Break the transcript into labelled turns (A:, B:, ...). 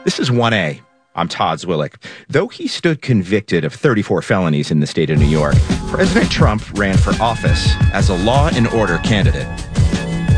A: This is 1A. I'm Todd Zwillich. Though he stood convicted of 34 felonies in the state of New York, President Trump ran for office as a law and order candidate.